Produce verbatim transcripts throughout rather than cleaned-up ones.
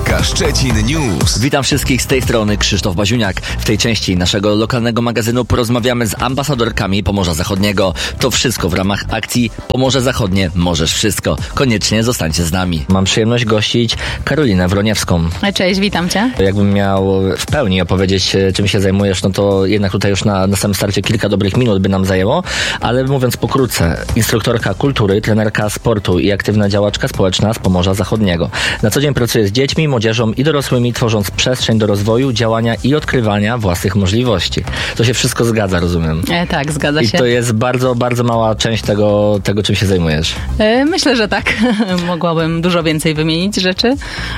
Trójka Szczecin News. Witam wszystkich z tej strony, Krzysztof Baziuniak. W tej części naszego lokalnego magazynu porozmawiamy z ambasadorkami Pomorza Zachodniego. To wszystko w ramach akcji Pomorze Zachodnie Możesz Wszystko. Koniecznie zostańcie z nami. Mam przyjemność gościć Karolinę Wroniewską. Cześć, witam Cię. Jakbym miał w pełni opowiedzieć, czym się zajmujesz, no to jednak tutaj już na, na samym starcie kilka dobrych minut by nam zajęło, ale mówiąc pokrótce, instruktorka kultury, trenerka sportu i aktywna działaczka społeczna z Pomorza Zachodniego. Na co dzień pracuje z dziećmi, młodzieżą i dorosłymi, tworząc przestrzeń do rozwoju, działania i odkrywania własnych możliwości. To się wszystko zgadza, rozumiem. E, tak, zgadza się. I to jest bardzo, bardzo mała część tego, tego czym się zajmujesz. E, myślę, że tak. Mogłabym dużo więcej wymienić rzeczy.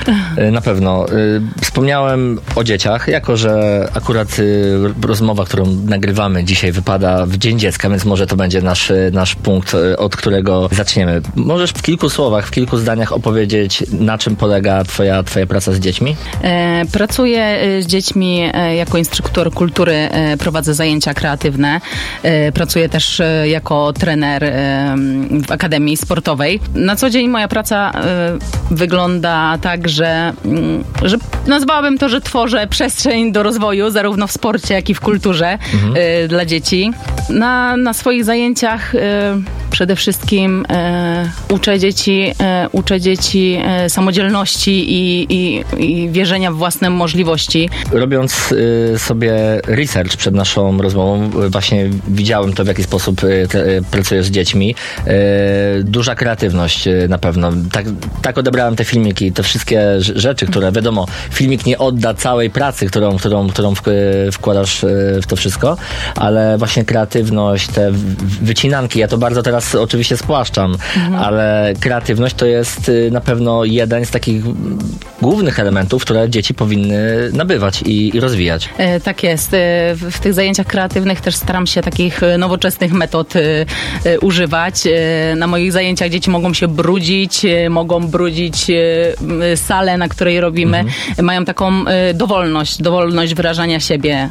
E, na pewno. E, wspomniałem o dzieciach, jako że akurat e, rozmowa, którą nagrywamy dzisiaj, wypada w Dzień Dziecka, więc może to będzie nasz, nasz punkt, od którego zaczniemy. Możesz w kilku słowach, w kilku zdaniach opowiedzieć, na czym polega twoja, twoja praca z dziećmi? E, pracuję z dziećmi e, jako instruktor kultury, e, prowadzę zajęcia kreatywne. E, pracuję też e, jako trener e, w Akademii Sportowej. Na co dzień moja praca e, wygląda tak, że, m, że nazwałabym to, że tworzę przestrzeń do rozwoju, zarówno w sporcie, jak i w kulturze mhm. e, dla dzieci. Na, na swoich zajęciach e, przede wszystkim e, uczę dzieci, e, uczę dzieci e, samodzielności i, i, i wierzenia w własne możliwości. Robiąc y, sobie research przed naszą rozmową, y, właśnie widziałem to, w jaki sposób y, te, y, pracujesz z dziećmi. Y, duża kreatywność y, na pewno. Tak, tak odebrałem te filmiki, te wszystkie rzeczy, które wiadomo, filmik nie odda całej pracy, którą, którą, którą w, y, wkładasz y, w to wszystko, ale właśnie kreatywność, te wycinanki, ja to bardzo teraz oczywiście spłaszczam, mhm. ale kreatywność to jest y, na pewno jeden z takich głównych elementów, które dzieci powinny nabywać i, i rozwijać. E, tak jest. E, w, w tych zajęciach kreatywnych też staram się takich nowoczesnych metod e, e, używać. E, na moich zajęciach dzieci mogą się brudzić, e, mogą brudzić e, salę, na której robimy. Mhm. E, mają taką e, dowolność, dowolność wyrażania siebie.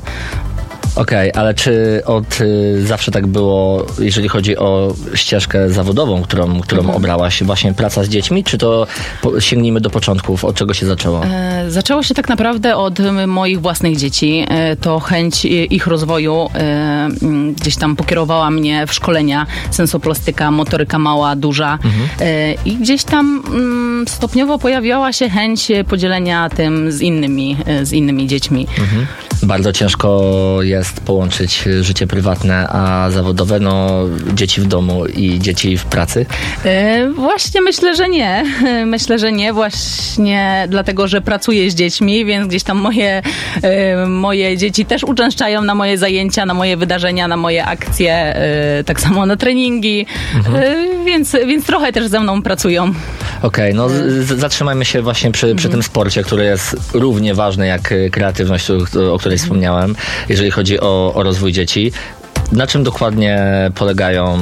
Okej, okay, ale czy od y, zawsze tak było, jeżeli chodzi o ścieżkę zawodową, którą, którą mhm. obrałaś, właśnie praca z dziećmi, czy to po, sięgnijmy do początków, od czego się zaczęło? E, zaczęło się tak naprawdę od moich własnych dzieci. E, to chęć ich rozwoju e, gdzieś tam pokierowała mnie w szkolenia sensoplastyka, motoryka mała, duża mhm. e, i gdzieś tam mm, stopniowo pojawiała się chęć podzielenia tym z innymi, e, z innymi dziećmi. Mhm. Bardzo ciężko jest połączyć życie prywatne a zawodowe, no dzieci w domu i dzieci w pracy? E, właśnie myślę, że nie. Myślę, że nie. Właśnie dlatego, że pracuję z dziećmi, więc gdzieś tam moje, e, moje dzieci też uczęszczają na moje zajęcia, na moje wydarzenia, na moje akcje, e, tak samo na treningi, mhm. e, więc, więc trochę też ze mną pracują. Okej, okay, no z, zatrzymajmy się właśnie przy, przy mhm. tym sporcie, który jest równie ważny jak kreatywność, o, o której wspomniałem, jeżeli chodzi o, o rozwój dzieci. Na czym dokładnie polegają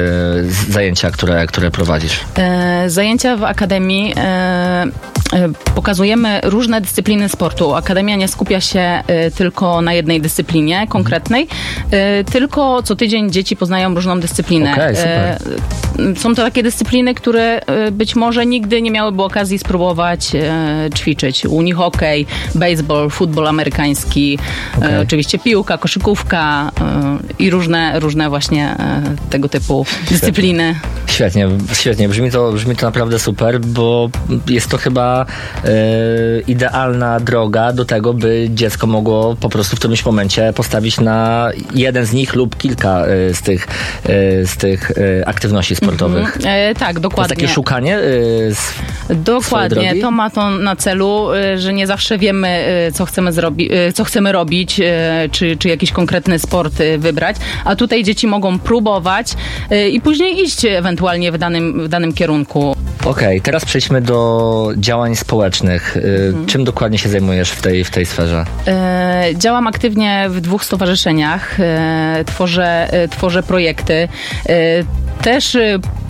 y, zajęcia, które, które prowadzisz? E, zajęcia w Akademii e, e, pokazujemy różne dyscypliny sportu. Akademia nie skupia się e, tylko na jednej dyscyplinie konkretnej, e, tylko co tydzień dzieci poznają różną dyscyplinę. Okay, super. E, są to takie dyscypliny, które e, być może nigdy nie miałyby okazji spróbować e, ćwiczyć. Unihokej, baseball, futbol amerykański, okay. e, oczywiście piłka, koszykówka e, i różne, różne właśnie e, tego typu dyscypliny. Świetnie, świetnie. Brzmi to, brzmi to naprawdę super, bo jest to chyba e, idealna droga do tego, by dziecko mogło po prostu w którymś momencie postawić na jeden z nich lub kilka e, z tych, e, z tych e, aktywności sportowych. Mm-hmm. E, tak, dokładnie. To jest takie szukanie e, z, Dokładnie. To ma to na celu, e, że nie zawsze wiemy, e, co chcemy zrobić, e, co chcemy robić, e, czy, czy jakiś konkretny sport e, wybrać, a tutaj dzieci mogą próbować e, i później iść ewentualnie w danym, w danym kierunku. Okej, okay, teraz przejdźmy do działań społecznych. Hmm. Czym dokładnie się zajmujesz w tej, w tej sferze? E, działam aktywnie w dwóch stowarzyszeniach. E, tworzę, e, tworzę projekty. E, też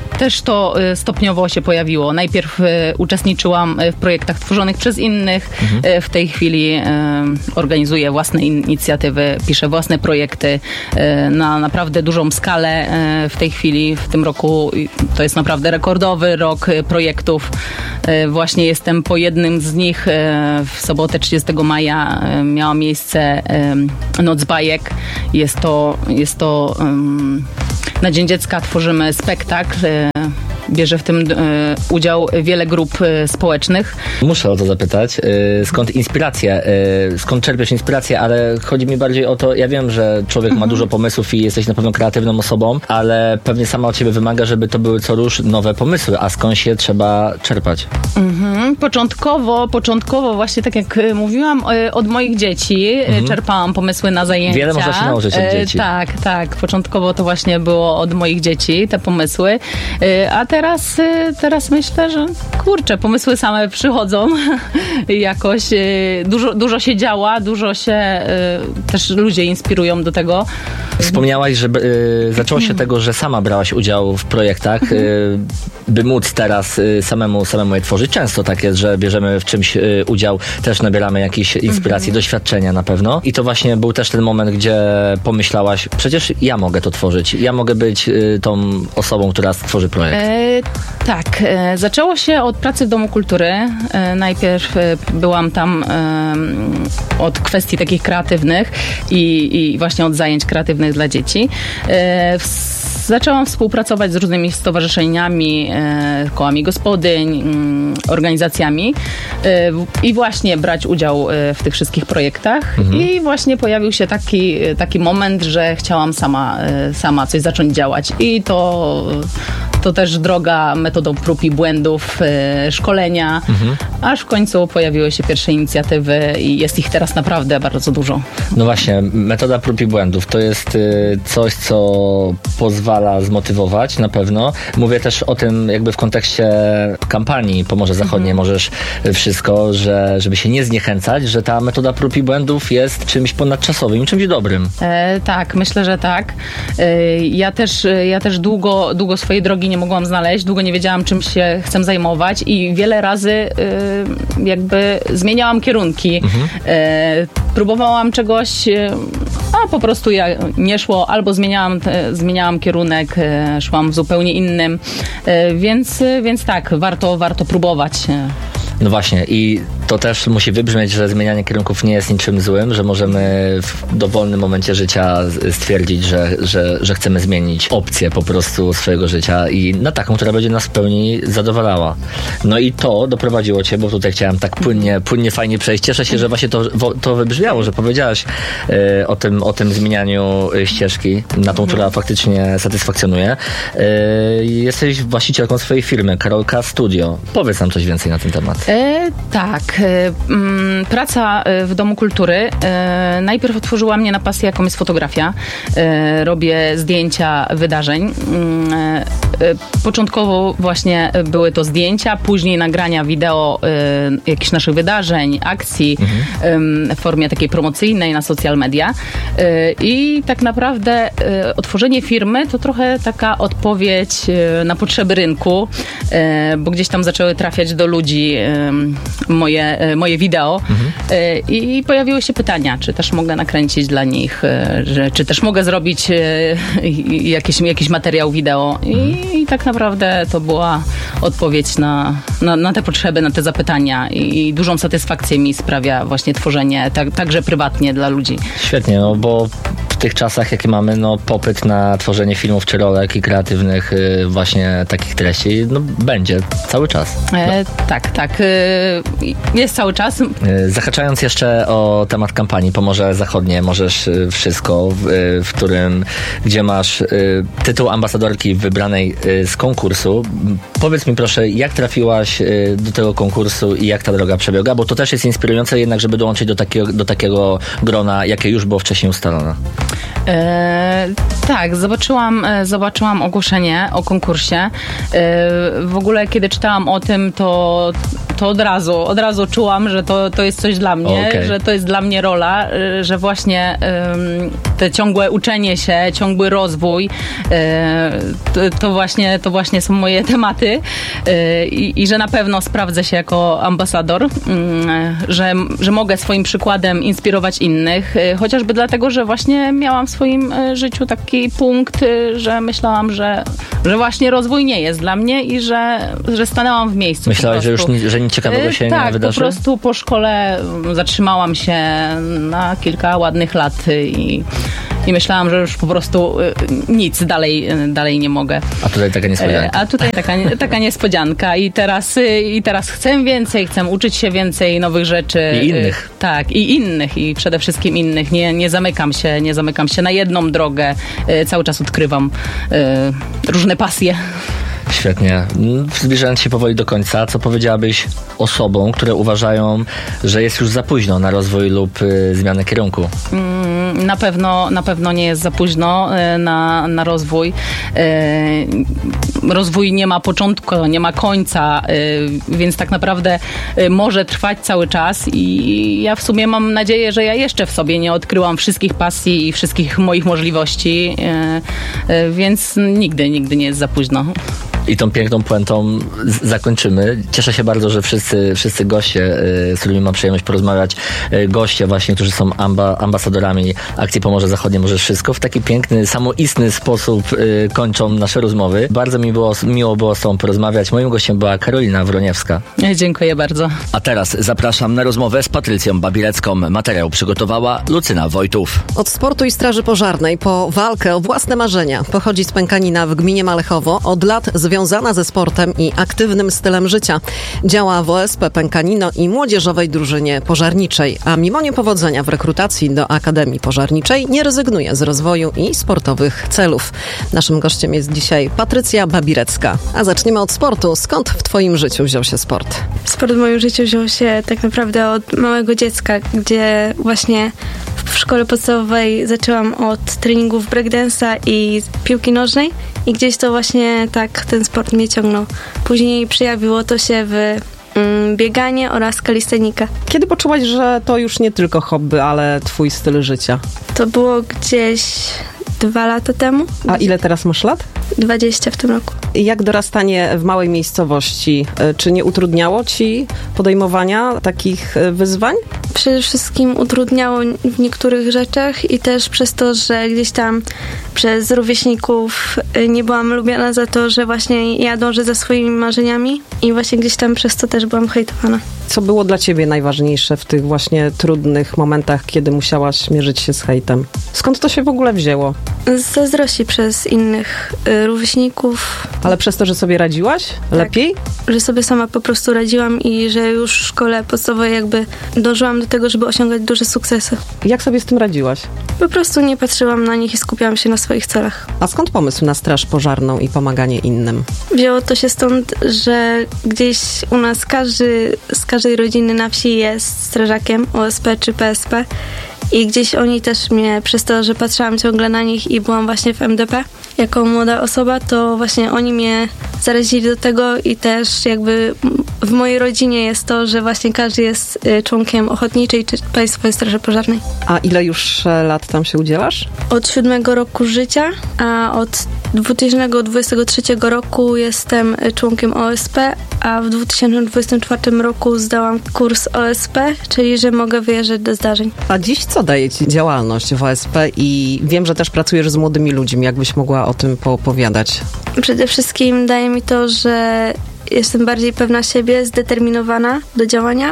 też to stopniowo się pojawiło. Najpierw uczestniczyłam w projektach tworzonych przez innych. Mhm. W tej chwili organizuję własne inicjatywy, piszę własne projekty na naprawdę dużą skalę. W tej chwili, w tym roku to jest naprawdę rekordowy rok projektów. Właśnie jestem po jednym z nich. W sobotę trzydziestego maja miała miejsce Noc Bajek. Jest to, jest to um, na Dzień Dziecka tworzymy spektakl. Bierze w tym e, udział wiele grup e, społecznych. Muszę o to zapytać. E, skąd inspiracja? E, skąd czerpiesz inspirację? Ale chodzi mi bardziej o to, ja wiem, że człowiek mhm. ma dużo pomysłów i jesteś na pewno kreatywną osobą, ale pewnie sama od ciebie wymaga, żeby to były co rusz nowe pomysły. A skąd się trzeba czerpać? Mhm. Początkowo, początkowo właśnie tak jak mówiłam, od moich dzieci mhm. czerpałam pomysły na zajęcia. Wiele można się nauczyć od dzieci. E, tak, tak. Początkowo to właśnie było od moich dzieci, te pomysły. E, a teraz, teraz myślę, że kurczę, pomysły same przychodzą jakoś. Dużo, dużo się działa, dużo się też ludzie inspirują do tego. Wspomniałaś, że y, zaczęło się tego, że sama brałaś udział w projektach, y, by móc teraz y, samemu, samemu je tworzyć. Często tak jest, że bierzemy w czymś y, udział, też nabieramy jakiejś inspiracji, doświadczenia na pewno. I to właśnie był też ten moment, gdzie pomyślałaś, przecież ja mogę to tworzyć. Ja mogę być y, tą osobą, która stworzy projekt. E, tak. E, zaczęło się od pracy w Domu Kultury. E, najpierw e, byłam tam e, od kwestii takich kreatywnych i, i właśnie od zajęć kreatywnych dla dzieci. E, w, zaczęłam współpracować z różnymi stowarzyszeniami, e, kołami gospodyń, m, organizacjami e, i właśnie brać udział e, w tych wszystkich projektach. Mhm. I właśnie pojawił się taki, taki moment, że chciałam sama, e, sama coś zacząć działać. I to, to też droga metodą prób i błędów, e, szkolenia, mhm. aż w końcu pojawiły się pierwsze inicjatywy i jest ich teraz naprawdę bardzo dużo. No właśnie, metoda prób i błędów to jest y, coś, co pozwala zmotywować na pewno. Mówię też o tym jakby w kontekście kampanii Pomorze Zachodnie, mhm. możesz wszystko, że żeby się nie zniechęcać, że ta metoda prób i błędów jest czymś ponadczasowym, czymś dobrym. E, tak, myślę, że tak. E, ja też, ja też długo, długo swojej drogi nie mogłam znaleźć, długo nie wiedziałam, czym się chcę zajmować i wiele razy e, jakby zmieniałam kierunki. Mhm. E, próbowałam czegoś, e, a po prostu ja nie szło, albo zmieniałam, e, zmieniałam kierunek, e, szłam w zupełnie innym, e, więc, e, więc tak, warto, warto próbować. No właśnie i to też musi wybrzmieć, że zmienianie kierunków nie jest niczym złym, że możemy w dowolnym momencie życia stwierdzić, że, że, że chcemy zmienić opcję po prostu swojego życia i na taką, która będzie nas w pełni zadowalała. No i to doprowadziło cię, bo tutaj chciałem tak płynnie, płynnie fajnie przejść. Cieszę się, że właśnie to, to wybrzmiało, że powiedziałaś e, o, tym, o tym zmienianiu ścieżki na tą, która faktycznie satysfakcjonuje. E, jesteś właścicielką swojej firmy, Karolka Studio. Powiedz nam coś więcej na ten temat. E, tak. E, m, praca w Domu Kultury e, najpierw otworzyła mnie na pasję, jaką jest fotografia. E, robię zdjęcia wydarzeń. E, e, początkowo właśnie były to zdjęcia, później nagrania wideo e, jakichś naszych wydarzeń, akcji mhm. e, w formie takiej promocyjnej na social media. E, I tak naprawdę e, otworzenie firmy to trochę taka odpowiedź e, na potrzeby rynku, e, bo gdzieś tam zaczęły trafiać do ludzi moje, moje wideo mhm. i pojawiły się pytania, czy też mogę nakręcić dla nich, że, czy też mogę zrobić jakiś, jakiś materiał wideo I, mhm. i tak naprawdę to była odpowiedź na, na, na te potrzeby, na te zapytania i, i dużą satysfakcję mi sprawia właśnie tworzenie tak, także prywatnie dla ludzi. Świetnie, no bo w tych czasach, jakie mamy, no popyt na tworzenie filmów czy rolek i kreatywnych y, właśnie takich treści, no będzie cały czas. No. E, tak, tak. Y, jest cały czas. Y, zahaczając jeszcze o temat kampanii Pomorze Zachodnie, możesz y, wszystko, w, y, w którym, gdzie masz y, tytuł ambasadorki wybranej y, z konkursu. Powiedz mi proszę, jak trafiłaś y, do tego konkursu i jak ta droga przebiega, bo to też jest inspirujące jednak, żeby dołączyć do takiego, do takiego grona, jakie już było wcześniej ustalone. E, tak, zobaczyłam, zobaczyłam ogłoszenie o konkursie. E, w ogóle, kiedy czytałam o tym, to, to od razu, od razu czułam, że to, to jest coś dla mnie, okay. że to jest dla mnie rola, że właśnie um, te ciągłe uczenie się, ciągły rozwój, to, to, właśnie, to właśnie są moje tematy i, i że na pewno sprawdzę się jako ambasador, że, że mogę swoim przykładem inspirować innych, chociażby dlatego, że właśnie miałam w swoim życiu taki punkt, że myślałam, że, że właśnie rozwój nie jest dla mnie i że, że stanęłam w miejscu. Myślałaś, że już nic, że nic ciekawego się tak, nie wydarzy? Tak, po prostu po szkole zatrzymałam się na kilka ładnych lat i, i myślałam, że już po prostu nic dalej, dalej nie mogę. A tutaj taka niespodzianka. A tutaj taka, taka niespodzianka i teraz, i teraz chcę więcej, chcę uczyć się więcej nowych rzeczy. I innych. Tak, i innych i przede wszystkim innych. Nie, nie zamykam się, nie zamykam się na jedną drogę. Cały czas odkrywam różne pasje. Świetnie. Zbliżając się powoli do końca, co powiedziałabyś osobom, które uważają, że jest już za późno na rozwój lub y, zmianę kierunku? Mm, na pewno, na pewno nie jest za późno y, na, na rozwój. Y, rozwój nie ma początku, nie ma końca, y, więc tak naprawdę y, może trwać cały czas i ja w sumie mam nadzieję, że ja jeszcze w sobie nie odkryłam wszystkich pasji i wszystkich moich możliwości, y, y, więc nigdy, nigdy nie jest za późno. I tą piękną puentą z- zakończymy. Cieszę się bardzo, że wszyscy, wszyscy goście, y, z którymi mam przyjemność porozmawiać, y, goście właśnie, którzy są amba, ambasadorami Akcji Pomorze Zachodnie Możesz Wszystko, w taki piękny, samoistny sposób y, kończą nasze rozmowy. Bardzo mi było, miło było z tobą porozmawiać. Moim gościem była Karolina Wroniewska. Dziękuję bardzo. A teraz zapraszam na rozmowę z Patrycją Babilecką. Materiał przygotowała Lucyna Wojtów. Od sportu i straży pożarnej po walkę o własne marzenia pochodzi z Pękanina w gminie Malechowo. Od lat związana ze sportem i aktywnym stylem życia. Działa w O S P Pękanino i młodzieżowej drużynie pożarniczej, a mimo niepowodzenia w rekrutacji do Akademii Pożarniczej nie rezygnuje z rozwoju i sportowych celów. Naszym gościem jest dzisiaj Patrycja Babirecka. A zaczniemy od sportu. Skąd w twoim życiu wziął się sport? Sport w moim życiu wziął się tak naprawdę od małego dziecka, gdzie właśnie w szkole podstawowej zaczęłam od treningów breakdance'a i piłki nożnej i gdzieś to właśnie tak ten sport mnie ciągnął. Później przejawiło to się w mm, bieganie oraz kalistenika. Kiedy poczułaś, że to już nie tylko hobby, ale twój styl życia? To było gdzieś dwa lata temu. A ile teraz masz lat? dwadzieścia w tym roku. Jak dorastanie w małej miejscowości, czy nie utrudniało ci podejmowania takich wyzwań? Przede wszystkim utrudniało w niektórych rzeczach i też przez to, że gdzieś tam przez rówieśników nie byłam lubiana za to, że właśnie ja dążę za swoimi marzeniami i właśnie gdzieś tam przez to też byłam hejtowana. Co było dla ciebie najważniejsze w tych właśnie trudnych momentach, kiedy musiałaś mierzyć się z hejtem? Skąd to się w ogóle wzięło? Z zazdrości przez innych y, rówieśników. Ale przez to, że sobie radziłaś? Lepiej? Że sobie sama po prostu radziłam i że już w szkole podstawowej jakby dążyłam do tego, żeby osiągać duże sukcesy. Jak sobie z tym radziłaś? Po prostu nie patrzyłam na nich i skupiałam się na swoich celach. A skąd pomysł na straż pożarną i pomaganie innym? Wzięło to się stąd, że gdzieś u nas każdy z każdej rodziny na wsi jest strażakiem O S P czy P S P i gdzieś oni też mnie, przez to, że patrzyłam ciągle na nich i byłam właśnie w M D P jako młoda osoba, to właśnie oni mnie zarazili do tego i też jakby w mojej rodzinie jest to, że właśnie każdy jest członkiem Ochotniczej czy Państwowej Straży Pożarnej. A ile już lat tam się udzielasz? Od siódmego roku życia, a od dwa tysiące dwudziestego trzeciego roku jestem członkiem O S P, a w dwa tysiące dwudziestym czwartym roku zdałam kurs O S P, czyli że mogę wyjeżdżać do zdarzeń. A dziś co daje ci działalność w O S P i wiem, że też pracujesz z młodymi ludźmi. Jakbyś mogła o tym poopowiadać? Przede wszystkim daje mi to, że jestem bardziej pewna siebie, zdeterminowana do działania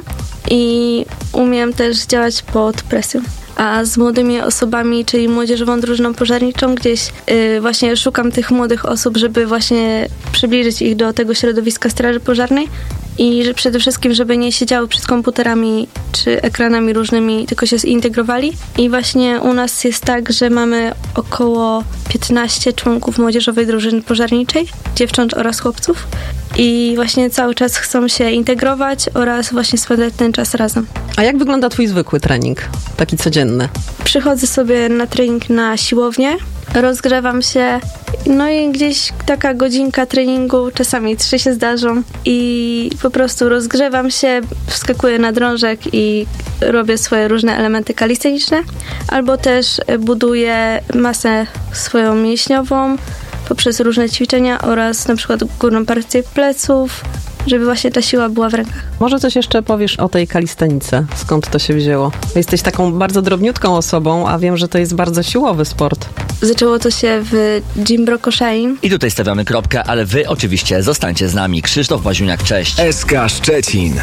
i umiem też działać pod presją. A z młodymi osobami, czyli młodzieżową drużyną pożarniczą, gdzieś yy, właśnie szukam tych młodych osób, żeby właśnie przybliżyć ich do tego środowiska straży pożarnej i że przede wszystkim, żeby nie siedziały przed komputerami czy ekranami różnymi, tylko się zintegrowali. I właśnie u nas jest tak, że mamy około piętnaście członków młodzieżowej drużyny pożarniczej, dziewcząt oraz chłopców. I właśnie cały czas chcą się integrować oraz właśnie spędzać ten czas razem. A jak wygląda twój zwykły trening? Taki codzienny? Przychodzę sobie na trening na siłownię, rozgrzewam się, no i gdzieś taka godzinka treningu, czasami trzy się zdarzą i po prostu rozgrzewam się, wskakuję na drążek i i robię swoje różne elementy kalisteniczne, albo też buduję masę swoją mięśniową poprzez różne ćwiczenia oraz na przykład górną partię pleców, żeby właśnie ta siła była w rękach. Może coś jeszcze powiesz o tej kalistenice? Skąd to się wzięło? Jesteś taką bardzo drobniutką osobą, a wiem, że to jest bardzo siłowy sport. Zaczęło to się w Jimbro Koszalin. I tutaj stawiamy kropkę, ale wy oczywiście zostańcie z nami. Krzysztof Waziuniak, cześć. S K Szczecin.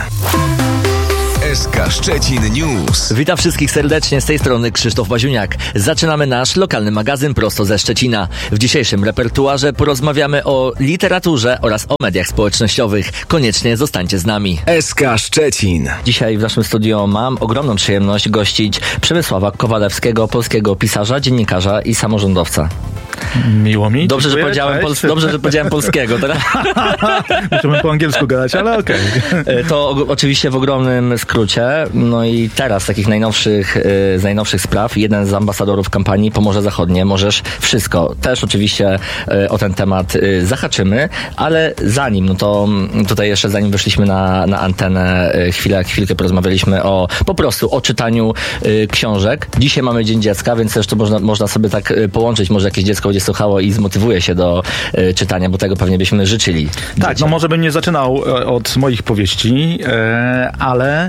S K Szczecin News. Witam wszystkich serdecznie, z tej strony Krzysztof Waziuniak. Zaczynamy nasz lokalny magazyn prosto ze Szczecina. W dzisiejszym repertuarze porozmawiamy o literaturze oraz o mediach społecznościowych. Koniecznie zostańcie z nami. S K Szczecin. Dzisiaj w naszym studiu mam ogromną przyjemność gościć Przemysława Kowalewskiego, polskiego pisarza, dziennikarza i samorządowca. Miło mi. Dobrze, że dziękuję, powiedziałem, pols- dobrze, że powiedziałem polskiego. Teraz. Musimy po angielsku gadać, ale okej. Okay. To o, oczywiście w ogromnym skrócie. No i teraz z takich najnowszych, z najnowszych spraw jeden z ambasadorów kampanii Pomorze Zachodnie. Możesz wszystko. Też oczywiście o ten temat zahaczymy, ale zanim, no to tutaj jeszcze zanim wyszliśmy na, na antenę, chwilę, chwilkę porozmawialiśmy o po prostu o czytaniu książek. Dzisiaj mamy Dzień Dziecka, więc też to można, można sobie tak połączyć. Może jakieś dziecko będzie słuchało i zmotywuje się do y, czytania, bo tego pewnie byśmy życzyli. Tak, dzieciom. No może bym nie zaczynał od moich powieści, e, ale e,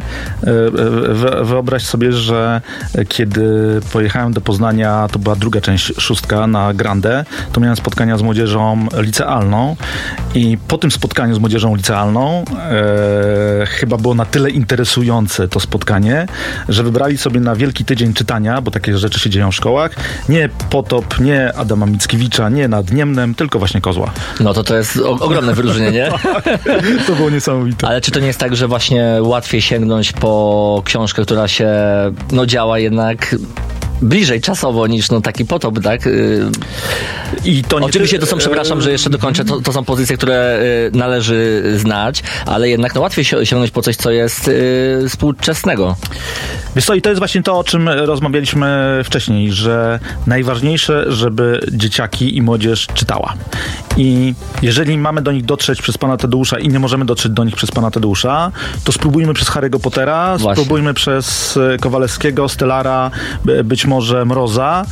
w, wyobraź sobie, że kiedy pojechałem do Poznania, to była druga część szóstka na Grande, to miałem spotkania z młodzieżą licealną i po tym spotkaniu z młodzieżą licealną e, chyba było na tyle interesujące to spotkanie, że wybrali sobie na Wielki Tydzień Czytania, bo takie rzeczy się dzieją w szkołach, nie Potop, nie Adama Mickiewicza, nie Nad Niemnem, tylko właśnie Kozła. No to to jest o, ogromne wyróżnienie. To było niesamowite. Ale czy to nie jest tak, że właśnie łatwiej sięgnąć po książkę, która się no działa jednak bliżej czasowo niż no taki Potop, tak? I to nie Oczywiście ty... to są, przepraszam, że jeszcze dokończę, to, to są pozycje, które y, należy znać, ale jednak no łatwiej sięgnąć po coś, co jest y, współczesnego. Wiesz co, i to jest właśnie to, o czym rozmawialiśmy wcześniej, że najważniejsze, żeby dzieciaki i młodzież czytała. I jeżeli mamy do nich dotrzeć przez pana Tadeusza i nie możemy dotrzeć do nich przez pana Tadeusza, to spróbujmy przez Harry'ego Pottera, Właśnie. spróbujmy przez Kowalewskiego, Stellara, być może Mroza,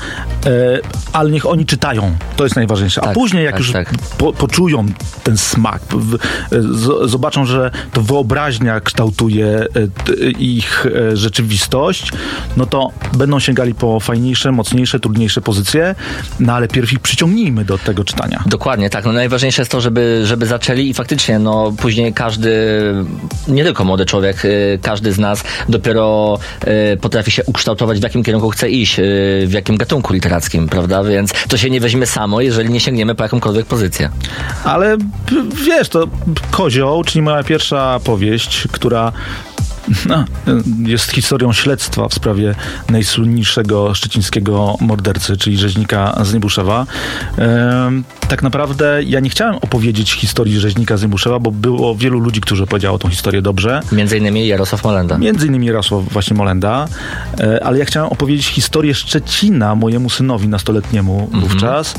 ale niech oni czytają. To jest najważniejsze. A tak, później, jak tak, już tak. Po, poczują ten smak, w, z, zobaczą, że to wyobraźnia kształtuje t, ich rzeczywistość, no to będą sięgali po fajniejsze, mocniejsze, trudniejsze pozycje, no ale pierw ich przyciągnijmy do tego czytania. Dokładnie, tak. No najważniejsze jest to, żeby, żeby zaczęli i faktycznie, no później każdy, nie tylko młody człowiek, każdy z nas dopiero potrafi się ukształtować, w jakim kierunku chce iść, w jakim gatunku literackim, prawda? Więc to się nie weźmie samo, jeżeli nie sięgniemy po jakąkolwiek pozycję. Ale wiesz, to Kozioł, czyli moja pierwsza powieść, która no, jest historią śledztwa w sprawie najsłynniejszego szczecińskiego mordercy, czyli rzeźnika z Niebuszewa. Ehm, tak naprawdę ja nie chciałem opowiedzieć historii rzeźnika z Niebuszewa, bo było wielu ludzi, którzy opowiedziało tą historię dobrze. Między innymi Jarosław Molenda. Między innymi Jarosław właśnie Molenda. E, ale ja chciałem opowiedzieć historię Szczecina mojemu synowi nastoletniemu mhm. wówczas.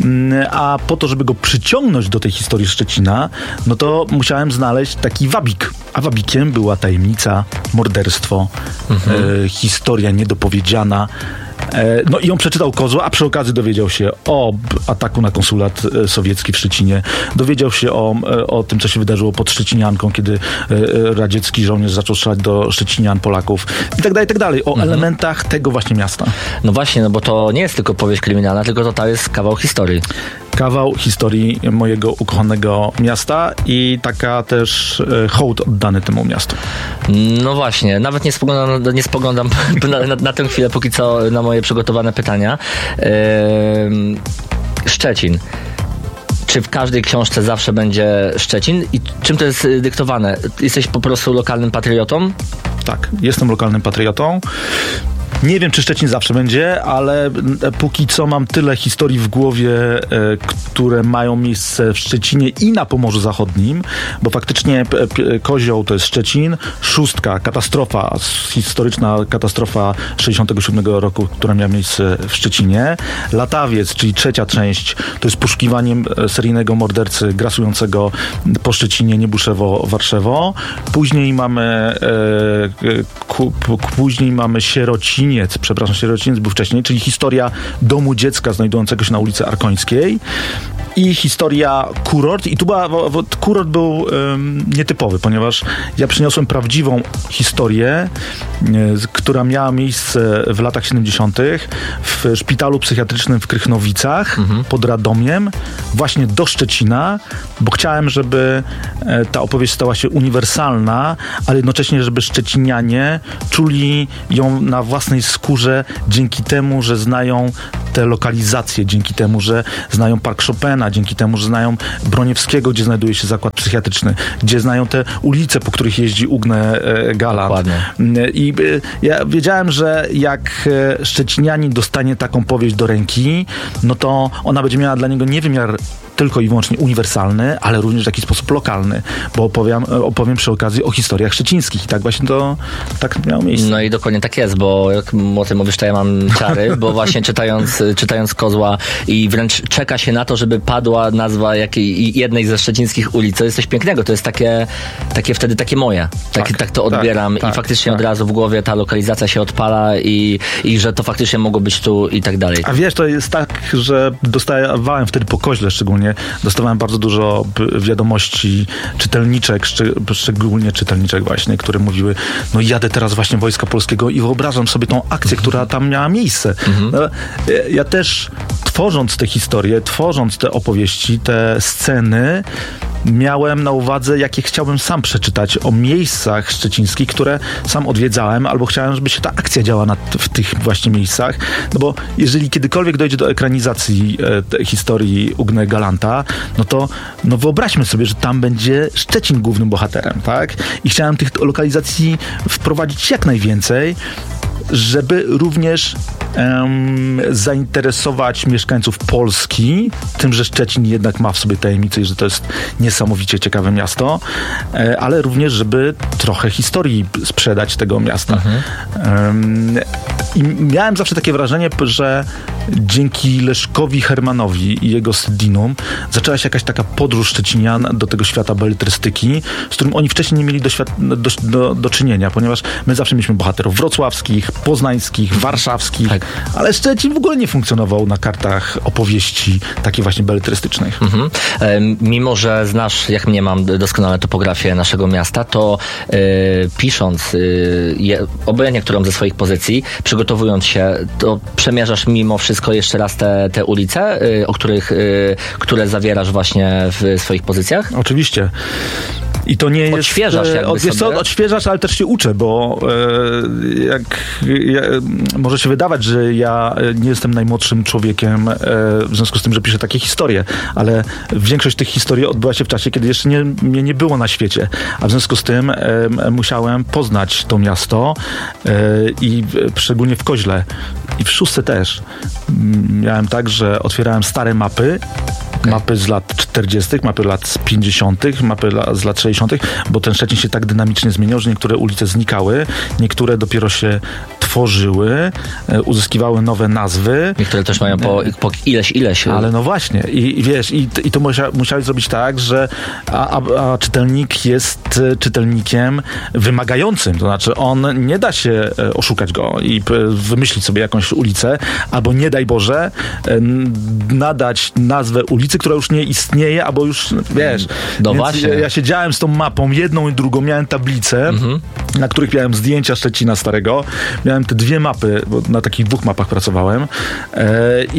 A po to, żeby go przyciągnąć do tej historii Szczecina, no to musiałem znaleźć taki wabik. A wabikiem była tajemnica, morderstwo, mhm. e, historia niedopowiedziana. E, no i on przeczytał Kozła, a przy okazji dowiedział się o ataku na konsulat sowiecki w Szczecinie. Dowiedział się o, o tym, co się wydarzyło pod Szczecinianką, kiedy e, radziecki żołnierz zaczął strzelać do Szczecinian, Polaków i tak dalej, i tak dalej. O mhm. elementach tego właśnie miasta. No właśnie, no bo to nie jest tylko powieść kryminalna, tylko to jest kawał historii. Kawał historii mojego ukochanego miasta i taka też e, hołd oddany temu miastu. No właśnie, nawet nie spoglądam, nie spoglądam na, na, na tę chwilę póki co na moje przygotowane pytania. Eee, Szczecin. Czy w każdej książce zawsze będzie Szczecin? I czym to jest dyktowane? Jesteś po prostu lokalnym patriotą? Tak, jestem lokalnym patriotą. Nie wiem, czy Szczecin zawsze będzie, ale póki co mam tyle historii w głowie, które mają miejsce w Szczecinie i na Pomorzu Zachodnim, bo faktycznie Kozioł to jest Szczecin, Szóstka, katastrofa, historyczna katastrofa sześćdziesiątego siódmego roku, która miała miejsce w Szczecinie. Latawiec, czyli trzecia część, to jest poszukiwaniem seryjnego mordercy grasującego po Szczecinie, Niebuszewo, Warszewo. Później mamy e, ku, ku, później mamy Sierociniec, przepraszam, Sierociniec był wcześniej, czyli historia domu dziecka znajdującego się na ulicy Arkońskiej. I historia kurort. I tu była, bo kurort był um, nietypowy, ponieważ ja przyniosłem prawdziwą historię, y, która miała miejsce w latach siedemdziesiątych w szpitalu psychiatrycznym w Krychnowicach mhm. pod Radomiem, właśnie do Szczecina, bo chciałem, żeby e, ta opowieść stała się uniwersalna, ale jednocześnie, żeby szczecinianie czuli ją na własnej skórze dzięki temu, że znają te lokalizacje, dzięki temu, że znają Park Chopina, dzięki temu, że znają Broniewskiego, gdzie znajduje się zakład psychiatryczny, gdzie znają te ulice, po których jeździ Ugne e, Galant. Ładnie. I e, ja wiedziałem, że jak e, szczecinianin dostanie taką powieść do ręki, no to ona będzie miała dla niego nie wymiar tylko i wyłącznie uniwersalny, ale również w jakiś sposób lokalny, bo opowiem, opowiem przy okazji o historiach szczecińskich i tak właśnie to tak miało miejsce. No i dokładnie tak jest, bo jak o tym mówisz, to ja mam ciary, bo właśnie czytając, czytając Kozła i wręcz czeka się na to, żeby padła nazwa jakiej, jednej ze szczecińskich ulic. To jest coś pięknego, to jest takie, takie wtedy takie moje. Tak, tak, tak to odbieram tak, i tak, faktycznie tak. Od razu w głowie ta lokalizacja się odpala i, i że to faktycznie mogło być tu i tak dalej. A wiesz, to jest tak, że dostawałem wtedy po Koźle szczególnie, dostawałem bardzo dużo wiadomości czytelniczek, szczeg- szczególnie czytelniczek właśnie, które mówiły, no jadę teraz właśnie Wojska Polskiego i wyobrażam sobie tą akcję, która tam miała miejsce. Mhm. No, ja też tworząc te historie, tworząc te opowieści, te sceny, miałem na uwadze, jakie chciałbym sam przeczytać o miejscach szczecińskich, które sam odwiedzałem, albo chciałem, żeby się ta akcja działa na, w tych właśnie miejscach. No bo jeżeli kiedykolwiek dojdzie do ekranizacji e, historii Ugne Galanta, no to no wyobraźmy sobie, że tam będzie Szczecin głównym bohaterem, tak? I chciałem tych lokalizacji wprowadzić jak najwięcej, żeby również um, zainteresować mieszkańców Polski tym, że Szczecin jednak ma w sobie tajemnicę i że to jest niesamowicie ciekawe miasto, e, ale również, żeby trochę historii sprzedać tego miasta. Mhm. Um, I miałem zawsze takie wrażenie, że dzięki Leszkowi Hermanowi i jego Sydinum zaczęła się jakaś taka podróż Szczecinian do tego świata beletrystyki, z którym oni wcześniej nie mieli do, do, do, do czynienia, ponieważ my zawsze mieliśmy bohaterów wrocławskich, poznańskich, warszawskich, tak. Ale Szczecin w ogóle nie funkcjonował na kartach opowieści takich właśnie beletrystycznych. Mhm. E, mimo, że znasz, jak mnie mam doskonale topografię naszego miasta, to e, pisząc e, je, obojętnie którą ze swoich pozycji, przygotowując się, to przemierzasz mimo wszystko jeszcze raz te, te ulice, e, o których, e, które zawierasz właśnie w swoich pozycjach? Oczywiście. I to nie jest... Odświeżasz jakby od, sobie. Co, odświeżasz, ale też się uczę, bo e, jak ja, może się wydawać, że ja nie jestem najmłodszym człowiekiem e, w związku z tym, że piszę takie historie, ale większość tych historii odbyła się w czasie, kiedy jeszcze nie, mnie nie było na świecie, a w związku z tym e, musiałem poznać to miasto e, i e, szczególnie w Koźle i w Szóstce też. Miałem tak, że otwierałem stare mapy, okay. mapy z lat czterdziestych, mapy lat z pięćdziesiątych, mapy la, z lat sześćdziesiątych, bo ten Szczecin się tak dynamicznie zmieniał, że niektóre ulice znikały, niektóre dopiero się tworzyły, e, uzyskiwały nowe nazwy. Niektóre też mają po, po ileś, ileś. Ale no właśnie. I, i wiesz, i, i to musia, musiałeś zrobić tak, że a, a, a czytelnik jest czytelnikiem wymagającym. To znaczy on nie da się oszukać go i wymyślić sobie jakąś ulicę, albo nie daj Boże nadać nazwę ulicy, która już nie istnieje, albo już, wiesz. No więc właśnie. Ja siedziałem z tą mapą, jedną i drugą, miałem tablice, mhm. na których miałem zdjęcia Szczecina starego. Miałem te dwie mapy, bo na takich dwóch mapach pracowałem. E,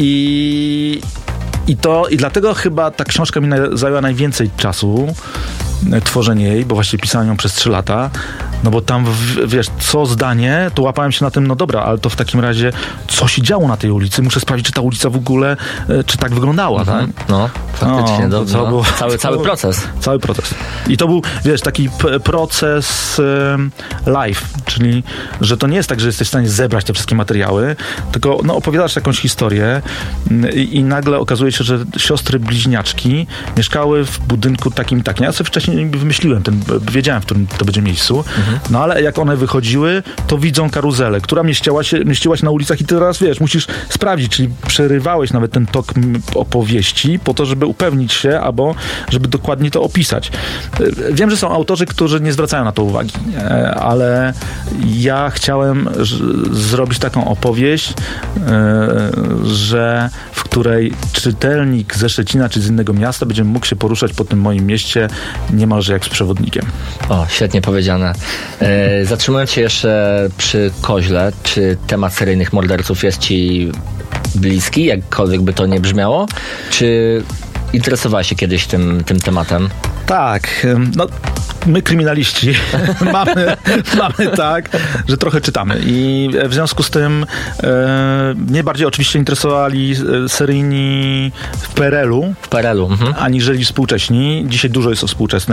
i, i to, i dlatego chyba ta książka mi na, zajęła najwięcej czasu, tworzenie jej, bo właśnie pisałem ją przez trzy lata, No bo tam, w, wiesz, co zdanie, to łapałem się na tym, no dobra, ale to w takim razie, co się działo na tej ulicy? Muszę sprawdzić, czy ta ulica w ogóle, e, czy tak wyglądała, mhm. tak? No, faktycznie. No, to, to no, było, cały, cały to, proces. Cały proces. I to był, wiesz, taki p- proces e, live, czyli, że to nie jest tak, że jesteś w stanie zebrać te wszystkie materiały, tylko no, opowiadasz jakąś historię i, i nagle okazuje się, że siostry bliźniaczki mieszkały w budynku takim i takim. Ja sobie wcześniej wymyśliłem, ten, wiedziałem, w którym to będzie miejscu, mhm. no ale jak one wychodziły, to widzą karuzelę, która mieściła się, mieściła się na ulicach i teraz, wiesz, musisz sprawdzić, czyli przerywałeś nawet ten tok opowieści po to, żeby upewnić się, albo żeby dokładnie to opisać. Wiem, że są autorzy, którzy nie zwracają na to uwagi, ale ja chciałem zrobić taką opowieść, że w której czytelnik ze Szczecina czy z innego miasta będzie mógł się poruszać po tym moim mieście niemalże jak z przewodnikiem. O, świetnie powiedziane. E, zatrzymując się jeszcze przy Koźle, czy temat seryjnych morderców jest ci bliski, jakkolwiek by to nie brzmiało? Czy interesowałeś się kiedyś tym, tym tematem? Tak, no my kryminaliści mamy, mamy tak, że trochę czytamy i w związku z tym e, mnie bardziej oczywiście interesowali seryjni w P R L u, w P R L u, mhm. aniżeli współcześni. Dzisiaj dużo jest o współczesnych.